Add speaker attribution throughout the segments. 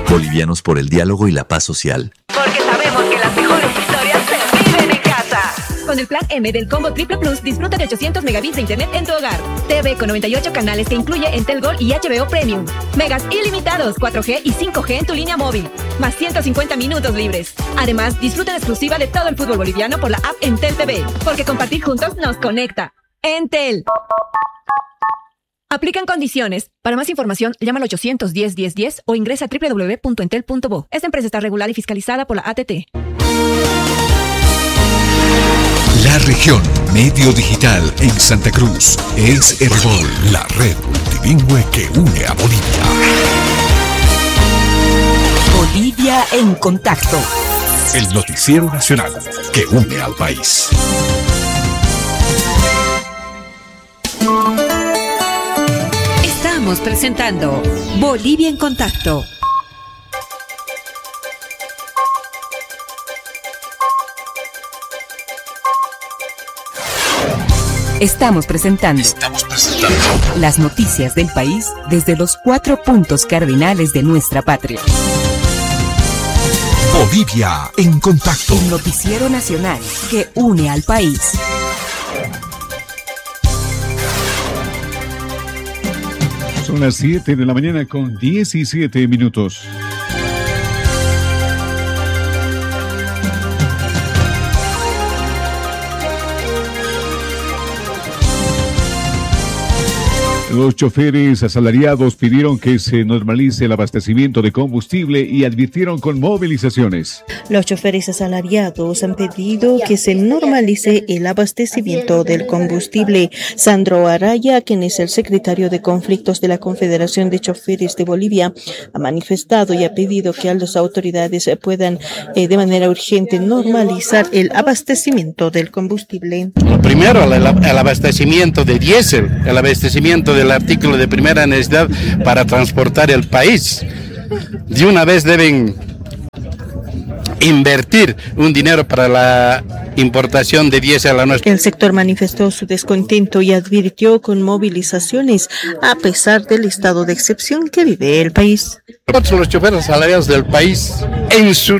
Speaker 1: Bolivianos por el diálogo y la paz social.
Speaker 2: Porque sabemos que las mejores historias se viven en casa.
Speaker 3: Con el plan M del Combo Triple Plus, disfruta de 800 megabits de internet en tu hogar. TV con 98 canales que incluye Entel Gold y HBO Premium. Megas ilimitados, 4G y 5G en tu línea móvil. Más 150 minutos libres. Además, disfruta en exclusiva de todo el fútbol boliviano por la app Entel TV. Porque compartir juntos nos conecta. Entel. Aplican condiciones. Para más información, llama al 810-1010 o ingresa a www.entel.bo. Esta empresa está regulada y fiscalizada por la ATT.
Speaker 4: La región medio digital en Santa Cruz es Herbol, la red multilingüe que une a Bolivia.
Speaker 5: Bolivia en contacto.
Speaker 4: El noticiero nacional que une al país.
Speaker 5: Estamos presentando Bolivia en contacto. Estamos presentando las noticias del país desde los 4 puntos cardinales de nuestra patria.
Speaker 4: Bolivia en contacto.
Speaker 5: El noticiero nacional que une al país.
Speaker 6: Son las 7 de la mañana con 17 minutos. Los choferes asalariados pidieron que se normalice el abastecimiento de combustible y advirtieron con movilizaciones.
Speaker 7: Los choferes asalariados han pedido que se normalice el abastecimiento del combustible. Sandro Araya, quien es el secretario de Conflictos de la Confederación de Choferes de Bolivia, ha manifestado y ha pedido que las autoridades puedan de manera urgente normalizar el abastecimiento del combustible.
Speaker 8: Primero, el abastecimiento de diésel, el abastecimiento del artículo de primera necesidad para transportar el país. De una vez deben invertir un dinero para la importación de diésel a nuestro.
Speaker 7: El sector manifestó su descontento y advirtió con movilizaciones a pesar del estado de excepción que vive el país.
Speaker 8: Nosotros los choferes asalariados del país, en su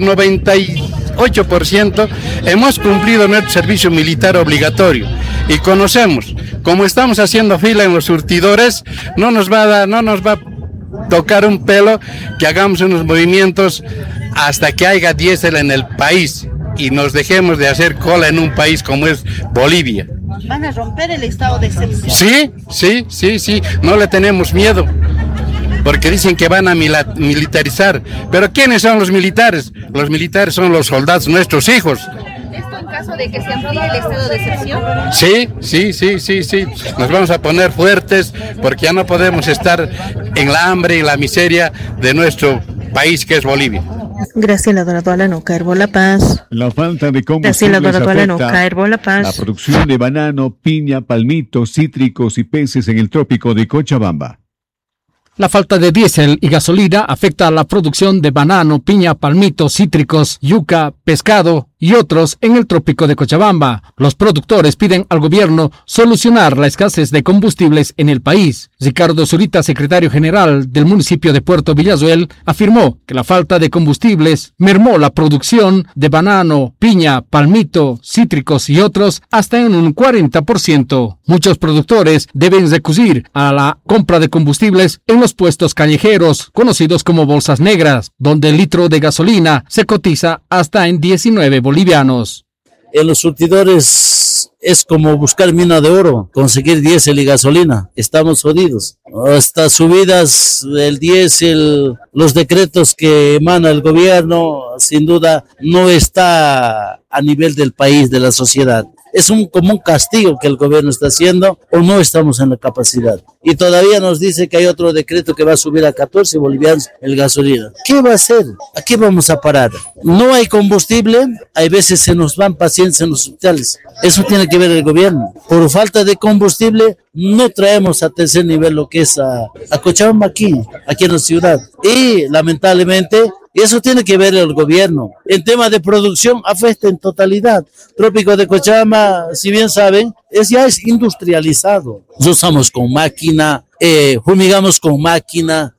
Speaker 8: 98% hemos cumplido nuestro servicio militar obligatorio y conocemos, como estamos haciendo fila en los surtidores, no nos va a tocar un pelo que hagamos unos movimientos hasta que haya diésel en el país y nos dejemos de hacer cola en un país como es Bolivia.
Speaker 7: ¿Van a romper el estado de excepción?
Speaker 8: Sí, no le tenemos miedo, porque dicen que van a militarizar. Pero ¿quiénes son los militares? Los militares son los soldados, nuestros hijos.
Speaker 7: ¿Esto en caso de que se amplíe el estado de excepción?
Speaker 8: Sí. Nos vamos a poner fuertes porque ya no podemos estar en la hambre y la miseria de nuestro país que es Bolivia.
Speaker 7: Graciela Dorado Alanoca, Herbol La Paz.
Speaker 6: La falta de combustible afecta la producción de banano, piña, palmito, cítricos y peces en el trópico de Cochabamba.
Speaker 9: La falta de diésel y gasolina afecta a la producción de banano, piña, palmito, cítricos, yuca, pescado y otros en el trópico de Cochabamba. Los productores piden al gobierno solucionar la escasez de combustibles en el país. Ricardo Zurita, secretario general del municipio de Puerto Villazuel, afirmó que la falta de combustibles mermó la producción de banano, piña, palmito, cítricos y otros hasta en un 40%. Muchos productores deben recurrir a la compra de combustibles en los puestos callejeros, conocidos como bolsas negras, donde el litro de gasolina se cotiza hasta en 19 bolivianos.
Speaker 10: En los surtidores es como buscar mina de oro, conseguir diésel y gasolina. Estamos jodidos. Hasta subidas del diésel, los decretos que emana el gobierno, sin duda, no está a nivel del país, de la sociedad. Es como un castigo que el gobierno está haciendo o no estamos en la capacidad. Y todavía nos dice que hay otro decreto que va a subir a 14 bolivianos el gasolina. ¿Qué va a hacer? ¿A qué vamos a parar? No hay combustible, hay veces se nos van pacientes en los hospitales. Eso tiene que ver el gobierno. Por falta de combustible no traemos a tercer nivel lo que es a Cochabamba aquí en la ciudad. Y lamentablemente eso tiene que ver el gobierno. En tema de producción afecta en totalidad. Trópico de Cochabamba, si bien saben, ya es industrializado. Usamos con máquina, fumigamos con máquina,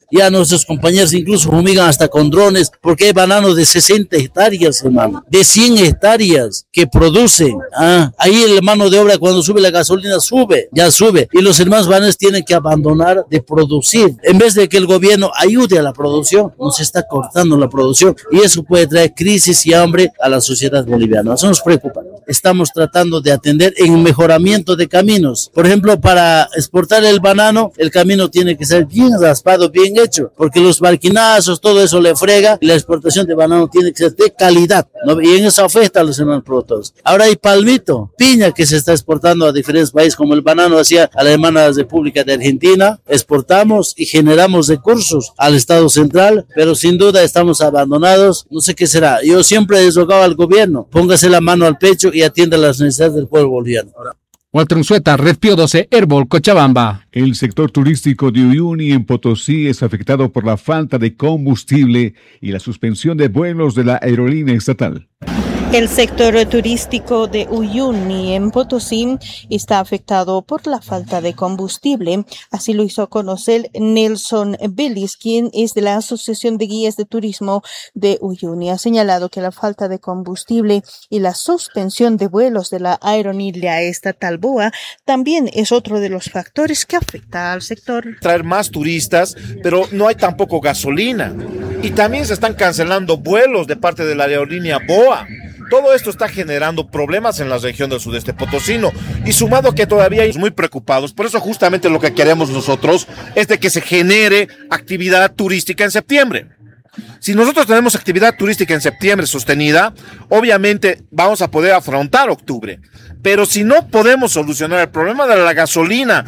Speaker 10: Ya nuestros compañeros incluso fumigan hasta con drones, porque hay bananos de 60 hectáreas, hermano, de 100 hectáreas que producen. Ahí el mano de obra cuando sube la gasolina ya sube, y los hermanos bananeros tienen que abandonar de producir. En vez de que el gobierno ayude a la producción, nos está cortando la producción, y eso puede traer crisis y hambre a la sociedad boliviana. Eso nos preocupa. Estamos tratando de atender en mejoramiento de caminos. Por ejemplo, para exportar el banano, el camino tiene que ser bien raspado, bien hecho, porque los barquinazos, todo eso le frega, y la exportación de banano tiene que ser de calidad, ¿no? Y en eso afecta a los hermanos productores. Ahora hay palmito, piña que se está exportando a diferentes países, como el banano hacia a la hermana República de Argentina. Exportamos y generamos recursos al Estado central, pero sin duda estamos abandonados. No sé qué será. Yo siempre he rogado al gobierno, póngase la mano al pecho y atienda las necesidades del pueblo boliviano.
Speaker 9: Walter Unzueta, Red Pío 12, Herbol, Cochabamba.
Speaker 6: El sector turístico de Uyuni en Potosí es afectado por la falta de combustible y la suspensión de vuelos de la aerolínea estatal.
Speaker 7: El sector turístico de Uyuni en Potosí está afectado por la falta de combustible. Así lo hizo conocer Nelson Vélez, quien es de la Asociación de Guías de Turismo de Uyuni. Ha señalado que la falta de combustible y la suspensión de vuelos de la aerolínea estatal BOA también es otro de los factores que afecta al sector.
Speaker 11: Traer más turistas, pero no hay tampoco gasolina. Y también se están cancelando vuelos de parte de la aerolínea BOA. Todo esto está generando problemas en la región del sudeste potosino, y sumado a que todavía hay muy preocupados. Por eso justamente lo que queremos nosotros es de que se genere actividad turística en septiembre. Si nosotros tenemos actividad turística en septiembre sostenida, obviamente vamos a poder afrontar octubre. Pero si no podemos solucionar el problema de la gasolina,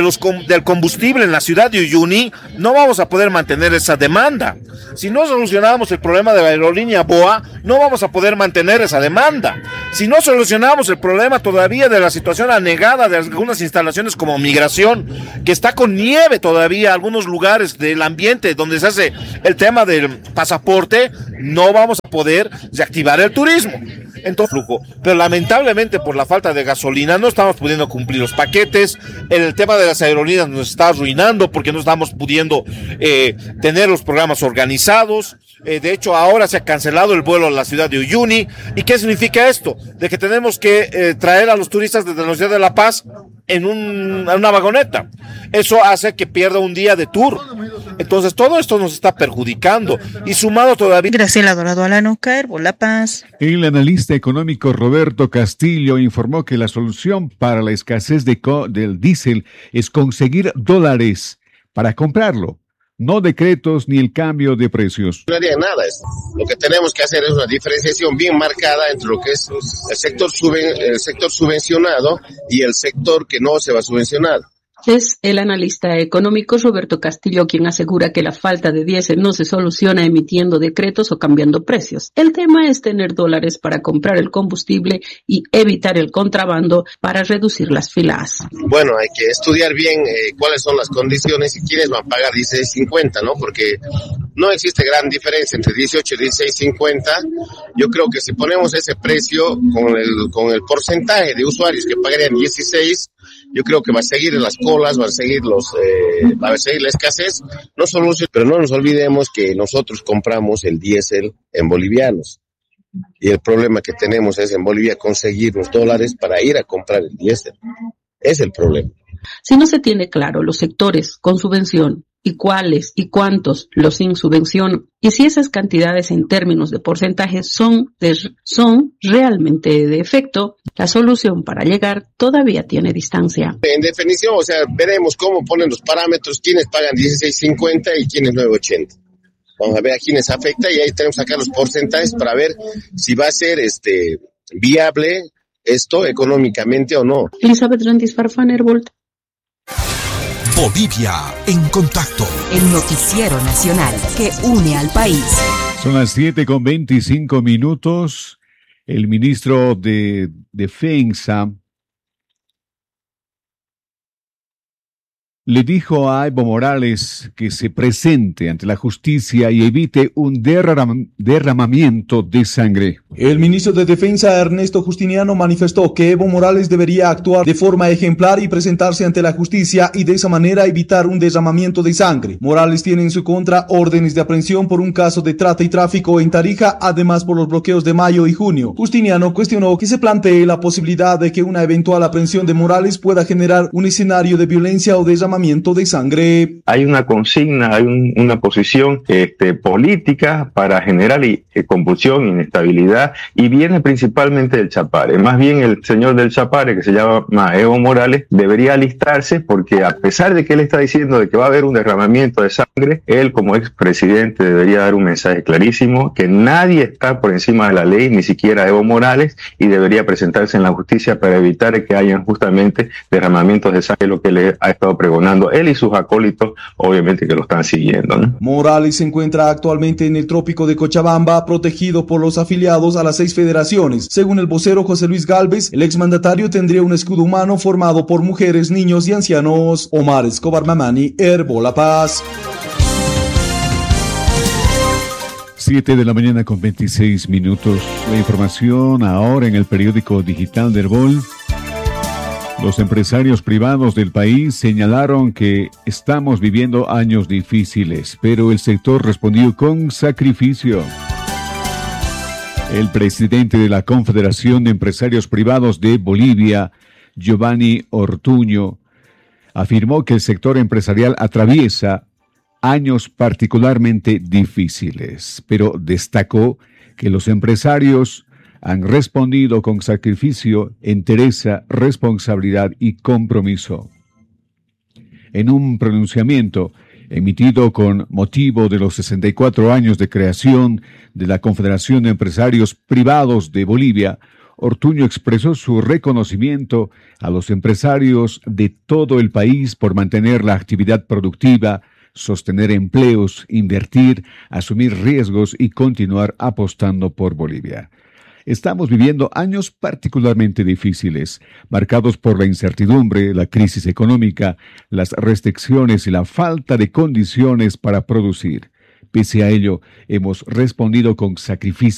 Speaker 11: del combustible en la ciudad de Uyuni, no vamos a poder mantener esa demanda. Si no solucionamos el problema de la aerolínea BOA, no vamos a poder mantener esa demanda. Si no solucionamos el problema todavía de la situación anegada de algunas instalaciones como migración, que está con nieve todavía, algunos lugares del ambiente donde se hace el tema del pasaporte, no vamos a poder reactivar el turismo. Entonces, flujo. Pero lamentablemente por la falta de gasolina no estamos pudiendo cumplir los paquetes. El tema de las aerolíneas nos está arruinando porque no estamos pudiendo tener los programas organizados. De hecho, ahora se ha cancelado el vuelo a la ciudad de Uyuni. ¿Y qué significa esto? De que tenemos que traer a los turistas desde la ciudad de La Paz en una vagoneta. Eso hace que pierda un día de tour. Entonces, todo esto nos está perjudicando. Y sumado todavía...
Speaker 7: Graciela Dorado Alano, Herbol, La Paz.
Speaker 6: El analista económico Roberto Castillo informó que la solución para la escasez del diésel es conseguir dólares para comprarlo, no decretos ni el cambio de precios.
Speaker 12: No haría nada. Lo que tenemos que hacer es una diferenciación bien marcada entre lo que es el sector subvencionado y el sector que no se va a subvencionar.
Speaker 13: Es el analista económico Roberto Castillo quien asegura que la falta de diésel no se soluciona emitiendo decretos o cambiando precios. El tema es tener dólares para comprar el combustible y evitar el contrabando para reducir las filas.
Speaker 12: Bueno, hay que estudiar bien cuáles son las condiciones y quiénes van a pagar 16.50, ¿no? Porque no existe gran diferencia entre 18 y 16.50. Yo creo que si ponemos ese precio con el porcentaje de usuarios que pagarían 16, yo creo que va a seguir en las colas, va a seguir la escasez, pero no nos olvidemos que nosotros compramos el diésel en bolivianos. Y el problema que tenemos es en Bolivia conseguir los dólares para ir a comprar el diésel. Es el problema.
Speaker 13: Si no se tiene claro los sectores con subvención y cuáles y cuántos los sin subvención, y si esas cantidades en términos de porcentajes son realmente de efecto, la solución para llegar todavía tiene distancia.
Speaker 12: En definición, veremos cómo ponen los parámetros, quiénes pagan 16.50 y quiénes 9.80. Vamos a ver a quiénes afecta y ahí tenemos que sacar los porcentajes para ver si va a ser viable esto económicamente o no.
Speaker 13: Elizabeth Rantis Farfán, Herbol.
Speaker 4: Bolivia en contacto.
Speaker 5: El noticiero nacional que une al país.
Speaker 6: Son las 7:25. El ministro de Defensa le dijo a Evo Morales que se presente ante la justicia y evite un derramamiento de sangre.
Speaker 14: El ministro de Defensa, Ernesto Justiniano, manifestó que Evo Morales debería actuar de forma ejemplar y presentarse ante la justicia y de esa manera evitar un derramamiento de sangre. Morales tiene en su contra órdenes de aprehensión por un caso de trata y tráfico en Tarija, además por los bloqueos de mayo y junio. Justiniano cuestionó que se plantee la posibilidad de que una eventual aprehensión de Morales pueda generar un escenario de violencia o derramamiento de sangre.
Speaker 15: Hay una consigna, hay una posición política para generar convulsión, inestabilidad, y viene principalmente del Chapare. Más bien el señor del Chapare, que se llama Evo Morales, debería alistarse, porque a pesar de que él está diciendo de que va a haber un derramamiento de sangre, él como expresidente debería dar un mensaje clarísimo, que nadie está por encima de la ley, ni siquiera Evo Morales, y debería presentarse en la justicia para evitar que hayan justamente derramamientos de sangre, lo que le ha estado pregonando él y sus acólitos, obviamente que lo están siguiendo, ¿no?
Speaker 14: Morales se encuentra actualmente en el trópico de Cochabamba, protegido por los afiliados a las 6 federaciones. Según el vocero José Luis Gálvez, el exmandatario tendría un escudo humano formado por mujeres, niños y ancianos. Omar Escobar Mamani, Herbo La Paz.
Speaker 6: 7 de la mañana con 26 minutos. La información ahora en el periódico digital de Herbol. Los empresarios privados del país señalaron que estamos viviendo años difíciles, pero el sector respondió con sacrificio. El presidente de la Confederación de Empresarios Privados de Bolivia, Giovanni Ortuño, afirmó que el sector empresarial atraviesa años particularmente difíciles, pero destacó que los empresarios han respondido con sacrificio, entereza, responsabilidad y compromiso. En un pronunciamiento emitido con motivo de los 64 años de creación de la Confederación de Empresarios Privados de Bolivia, Ortuño expresó su reconocimiento a los empresarios de todo el país por mantener la actividad productiva, sostener empleos, invertir, asumir riesgos y continuar apostando por Bolivia. Estamos viviendo años particularmente difíciles, marcados por la incertidumbre, la crisis económica, las restricciones y la falta de condiciones para producir. Pese a ello, hemos respondido con sacrificio